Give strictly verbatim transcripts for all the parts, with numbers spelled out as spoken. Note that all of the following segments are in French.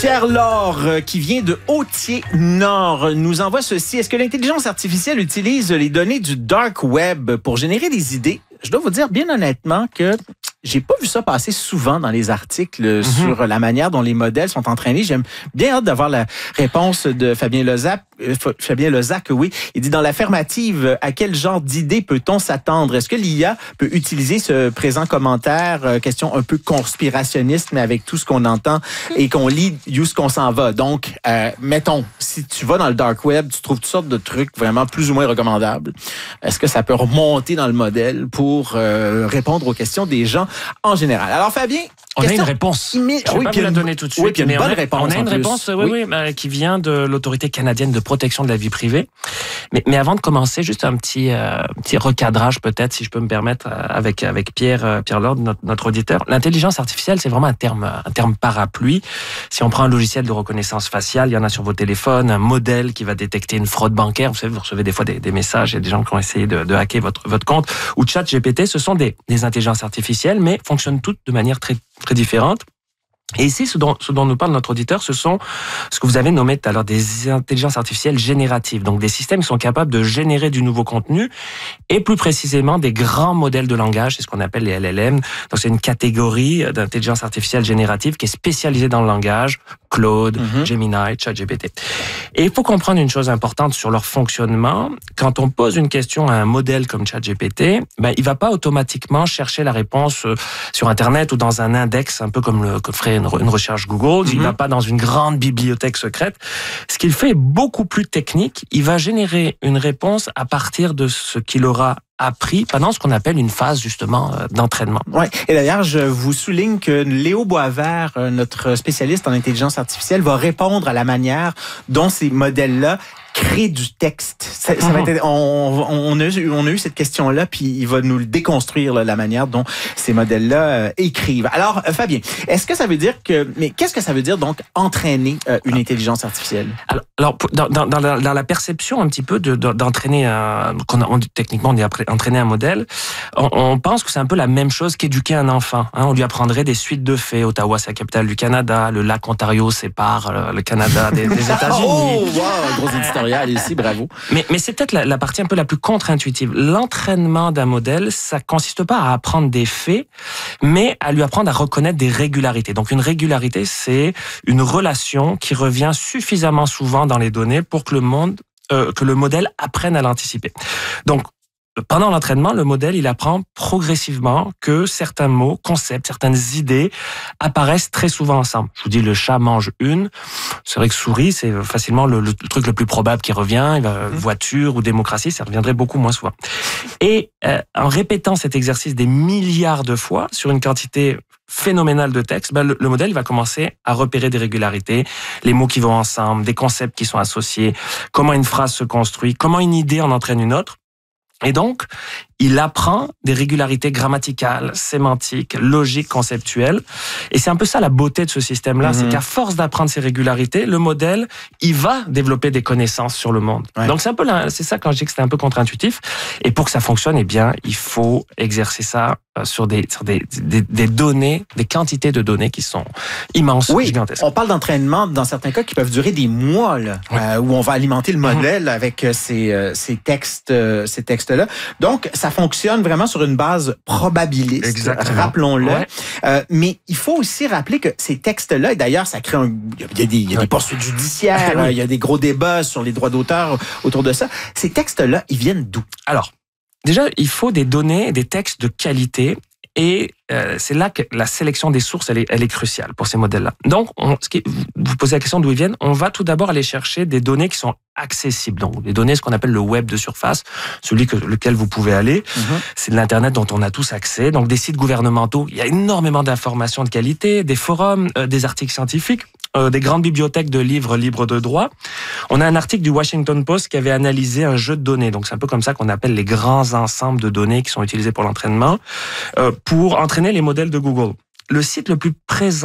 Pierre Laure, qui vient de Hautier-Nord, nous envoie ceci. Est-ce que l'intelligence artificielle utilise les données du dark web pour générer des idées? Je dois vous dire bien honnêtement que j'ai pas vu ça passer souvent dans les articles mm-hmm. sur la manière dont les modèles sont entraînés. J'aime bien hâte d'avoir la réponse de Fabien Lozac. Euh, Fabien Lozac, oui. Il dit, dans l'affirmative, à quel genre d'idées peut-on s'attendre? Est-ce que l'I A peut utiliser ce présent commentaire, euh, question un peu conspirationniste, mais avec tout ce qu'on entend et qu'on lit, où ce qu'on s'en va? Donc, euh, mettons, si tu vas dans le dark web, tu trouves toutes sortes de trucs vraiment plus ou moins recommandables. Est-ce que ça peut remonter dans le modèle pour euh, répondre aux questions des gens en général? Alors, Fabien, on a une réponse. Immé... Je ne vais oui, pas vous la donner tout de suite. Oui, puis une mais bonne on a, réponse. On a une réponse, oui, oui, oui, qui vient de l'Autorité canadienne de protection de la vie privée. Mais, mais avant de commencer, juste un petit, euh, petit recadrage peut-être, si je peux me permettre, avec avec Pierre euh, Pierre Lord, notre, notre auditeur. L'intelligence artificielle, c'est vraiment un terme un terme parapluie. Si on prend un logiciel de reconnaissance faciale, il y en a sur vos téléphones, un modèle qui va détecter une fraude bancaire. Vous savez, vous recevez des fois des, des messages, il y a des gens qui ont essayé de, de hacker votre votre compte. Ou ChatGPT, ce sont des des intelligences artificielles, mais fonctionnent toutes de manière très très différente. Et ici, ce dont, ce dont nous parle notre auditeur, ce sont ce que vous avez nommé tout à l'heure des intelligences artificielles génératives. Donc, des systèmes qui sont capables de générer du nouveau contenu et plus précisément des grands modèles de langage, c'est ce qu'on appelle les L L M. Donc, c'est une catégorie d'intelligence artificielle générative qui est spécialisée dans le langage, Claude, mm-hmm. Gemini, ChatGPT. Et il faut comprendre une chose importante sur leur fonctionnement. Quand on pose une question à un modèle comme ChatGPT, ben, il va pas automatiquement chercher la réponse sur Internet ou dans un index, un peu comme le que ferait une, une recherche Google. Mm-hmm. Il va pas dans une grande bibliothèque secrète. Ce qu'il fait est beaucoup plus technique. Il va générer une réponse à partir de ce qu'il aura appris pendant ce qu'on appelle une phase justement d'entraînement. Oui, et d'ailleurs, je vous souligne que Léo Boisvert, notre spécialiste en intelligence artificielle, va répondre à la manière dont ces modèles-là créent du texte. Ça, ça va être, on, on, a eu, on a eu cette question-là, puis il va nous le déconstruire, là, la manière dont ces modèles-là euh, écrivent. Alors, euh, Fabien, est-ce que ça veut dire que... Mais qu'est-ce que ça veut dire, donc, entraîner euh, une intelligence artificielle? Alors, alors dans, dans, dans, la, dans la perception un petit peu de, de, d'entraîner, un, qu'on a, on, techniquement, on dit entraîner un modèle, on, on pense que c'est un peu la même chose qu'éduquer un enfant. Hein. On lui apprendrait des suites de faits. Ottawa, c'est la capitale du Canada. Le lac Ontario sépare le, le Canada des, des États-Unis. Oh, wow, gros éditorial ici, bravo. Mais, mais c'est peut-être la, la partie un peu la plus contre-intuitive. L'entraînement d'un modèle, ça consiste pas à apprendre des faits, mais à lui apprendre à reconnaître des régularités. Donc, une régularité, c'est une relation qui revient suffisamment souvent dans les données pour que le monde, euh, que le modèle apprenne à l'anticiper. Donc, pendant l'entraînement, le modèle, il apprend progressivement que certains mots, concepts, certaines idées apparaissent très souvent ensemble. Je vous dis, le chat mange une. C'est vrai que souris, c'est facilement le, le truc le plus probable qui revient. Voiture ou démocratie, ça reviendrait beaucoup moins souvent. Et euh, en répétant cet exercice des milliards de fois sur une quantité phénoménale de texte, ben le, le modèle il va commencer à repérer des régularités, les mots qui vont ensemble, des concepts qui sont associés, comment une phrase se construit, comment une idée en entraîne une autre. Et donc, il apprend des régularités grammaticales, sémantiques, logiques, conceptuelles. Et c'est un peu ça la beauté de ce système-là, mmh. c'est qu'à force d'apprendre ces régularités, le modèle, il va développer des connaissances sur le monde. Ouais. Donc c'est un peu là, c'est ça quand je dis que c'est un peu contre-intuitif. Et pour que ça fonctionne, eh bien, il faut exercer ça sur des sur des, des des données, des quantités de données qui sont immenses, oui, gigantesques. On parle d'entraînement dans certains cas qui peuvent durer des mois, là, oui. euh, où on va alimenter le modèle mmh. avec ces ces textes ces textes-là. Donc ça fonctionne vraiment sur une base probabiliste. Exactement. Rappelons-le. Ouais. Euh, mais il faut aussi rappeler que ces textes-là, et d'ailleurs, ça crée un, il y a des, il y a des poursuites judiciaires, oui. il y a des gros débats sur les droits d'auteur autour de ça. Ces textes-là, ils viennent d'où? Alors, déjà, il faut des données, des textes de qualité. Et euh, c'est là que la sélection des sources, elle est, elle est cruciale pour ces modèles-là. Donc, on, ce qui, vous posez la question d'où ils viennent. On va tout d'abord aller chercher des données qui sont accessibles. Donc, des données, ce qu'on appelle le web de surface, celui que lequel vous pouvez aller. Mm-hmm. C'est de l'Internet dont on a tous accès. Donc, des sites gouvernementaux. Il y a énormément d'informations de qualité, des forums, euh, des articles scientifiques. Euh, des grandes bibliothèques de livres libres de droit. On a un article du Washington Post qui avait analysé un jeu de données. Donc, c'est un peu comme ça qu'on appelle les grands ensembles de données qui sont utilisés pour l'entraînement, euh, pour entraîner les modèles de Google. Le site le plus présent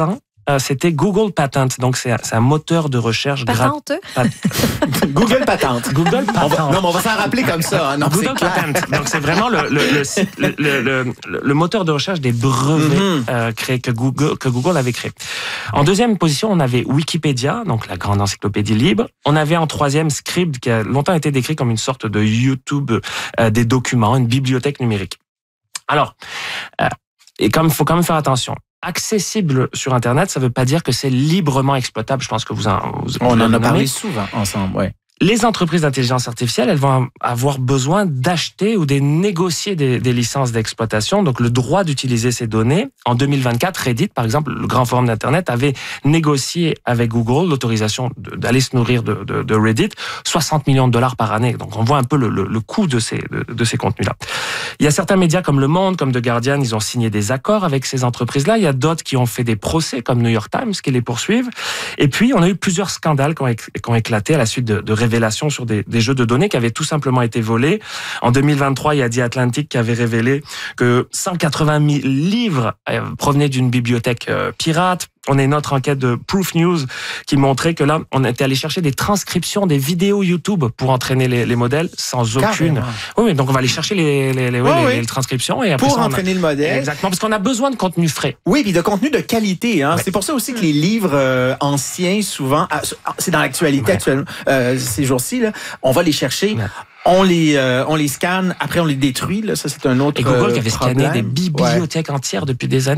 euh, c'était Google Patent. Donc, c'est, c'est un moteur de recherche gratuit. Patente? Google Patente. Google Patent. On va, non, mais on va s'en rappeler comme ça. Hein. Non, Google c'est Patent. Donc, c'est vraiment le, le, le, site- le, le, le, le moteur de recherche des brevets Mm-hmm. euh, créés, que Google, que Google avait créé. En deuxième position, on avait Wikipédia, donc la grande encyclopédie libre. On avait en troisième Scribd, qui a longtemps été décrit comme une sorte de YouTube euh, des documents, une bibliothèque numérique. Alors, euh, et comme il faut quand même faire attention, accessible sur Internet, ça ne veut pas dire que c'est librement exploitable. Je pense que vous en, vous, On vous en a parlé nommé. souvent ensemble, ouais. Les entreprises d'intelligence artificielle, elles vont avoir besoin d'acheter ou de négocier des, des licences d'exploitation, donc le droit d'utiliser ces données. En deux mille vingt-quatre, Reddit, par exemple, le grand forum d'Internet, avait négocié avec Google l'autorisation de, d'aller se nourrir de, de, de Reddit, soixante millions de dollars par année. Donc on voit un peu le, le, le coût de ces, de, de ces contenus-là. Il y a certains médias comme Le Monde, comme The Guardian, ils ont signé des accords avec ces entreprises-là. Il y a d'autres qui ont fait des procès, comme New York Times, qui les poursuivent. Et puis, on a eu plusieurs scandales qui ont, éc- qui ont éclaté à la suite de, de révélations sur des, des jeux de données qui avaient tout simplement été volés. En deux mille vingt-trois, il y a The Atlantic qui avait révélé que cent quatre-vingt mille livres euh, provenaient d'une bibliothèque euh, pirate. On a une autre enquête de Proof News qui montrait que là, on était allé chercher des transcriptions des vidéos YouTube pour entraîner les, les modèles sans aucune. Carrément. Oui, oui, donc on va aller chercher les, les, les, oui, Ouais, les, ouais. les transcriptions et après Pour ça, on a- entraîner le modèle. Exactement, parce qu'on a besoin de contenu frais. Oui, puis de contenu de qualité. Hein. Ouais. C'est pour ça aussi que les livres euh, anciens, souvent, ah, c'est dans l'actualité Ouais. actuellement, euh, ces jours-ci, là, on va les chercher. Ouais. On les, euh, on les scanne, après on les détruit. Là. Ça, c'est un autre Et Google euh, qui avait scanné problème. des Ouais. bibliothèques entières depuis des années.